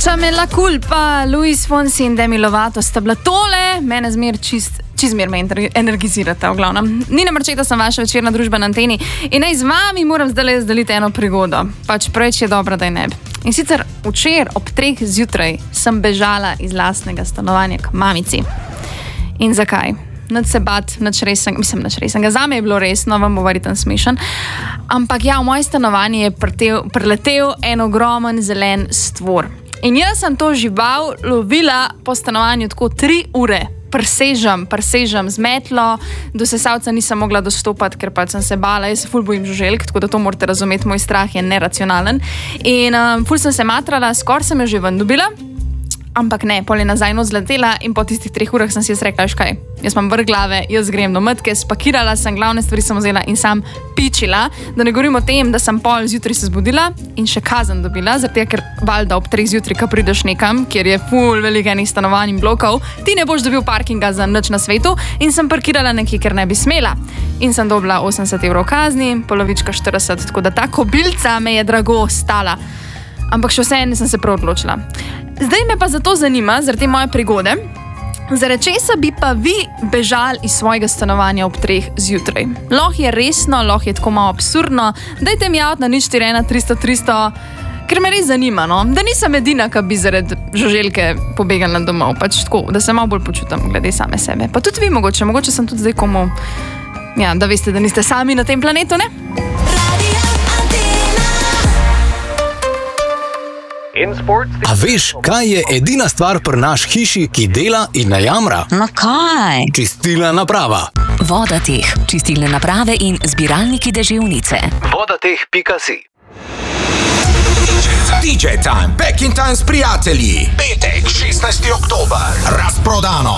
Lasciami la culpa, Luis Fonsi in Demi Lovato sta bila tole, mene čizmer me energizirate, v glavnem. Nina Marčeta sem vaša večerna družba na Anteni in naj z vami moram zdaj deliti eno prigodo, pač preveč je dobro, da je ne bi. In sicer včeraj ob 3 zjutraj sem bežala iz lastnega stanovanja k mamici. In zakaj? Nič se bat, nič resnega. Zame je bilo resno, vam bo verjetno smešen. Ampak ja, v moje stanovanje je priletel en ogromen zelen stvor. In jaz sem to žival lovila po stanovanju tako 3 ure. Presežem z metlo, do sesalca nisem mogla dostopati, ker pač sem se bala, jaz se ful bojim žuželk, tako da to morate razumeti, moj strah je neracionalen. In ful sem se matrala, skoraj sem jo že ven dobila, ampak ne, pol je nazaj not zletela in po tistih 3 urah sem si jaz rekla, kaj, jaz imam vrh glave, jaz grem do mtke, spakirala sem, glavne stvari sem vzela in sam pičila, da ne govorim o tem, da sem pol zjutraj se zbudila in še kazen dobila, zato ker valjda ob 3 zjutraj, ko prideš nekam, kjer je ful veliko enih stanovanj in blokov, ti ne boš dobil parkinga za nič na svetu in sem parkirala nekje, ker ne bi smela. In sem dobila 80 evrov kazni, polovička 40, tako da ta kobilca me je drago stala. Ampak še vseeno nisem se prav odločila. Zdaj me pa zato zanima, zaradi te moje prigode, zaradi česa bi pa vi bežali iz svojega stanovanja ob 3 zjutraj. Lahko je resno, lahko je tako malo absurdno, dajte mi javiti na 041 300 300, ker me res zanima, no? Da nisem edina, ki bi zaradi žuželke pobegala domov, pač tako, da se malo bolj počutim glede same sebe. Pa tudi vi mogoče sem tudi zdaj komu, ja, da veste, da niste sami na tem planetu, ne? A veš, kaj je edina stvar pri naš hiši, ki dela in ne jamra? No kaj? Čistilna naprava. Vodateh, čistilne naprave in zbiralniki deževnice. Vodateh.si. DJ Time, back in time s prijatelji. Petek, 16. oktober. Razprodano.